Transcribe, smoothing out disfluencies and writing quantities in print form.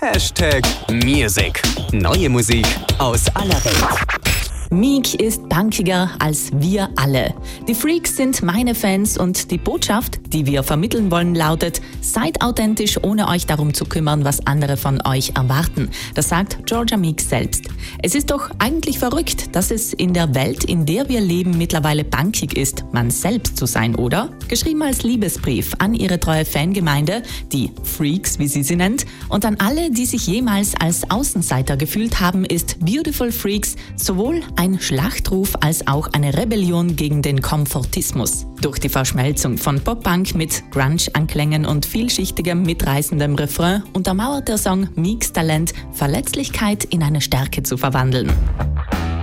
#Music. Neue Musik aus aller Welt. Meek ist punkiger als wir alle. Die Freaks sind meine Fans und die Botschaft, die wir vermitteln wollen, lautet: Seid authentisch, ohne euch darum zu kümmern, was andere von euch erwarten. Das sagt Georgia Meek selbst. Es ist doch eigentlich verrückt, dass es in der Welt, in der wir leben, mittlerweile punkig ist, man selbst zu sein, oder? Geschrieben als Liebesbrief an ihre treue Fangemeinde, die Freaks, wie sie nennt, und an alle, die sich jemals als Außenseiter gefühlt haben, ist Beautiful Freaks sowohl ein Schlachtruf als auch eine Rebellion gegen den Komfortismus. Durch die Verschmelzung von Pop-Punk mit Grunge-Anklängen und vielschichtigem, mitreißendem Refrain untermauert der Song Meeks Talent, Verletzlichkeit in eine Stärke zu verwandeln.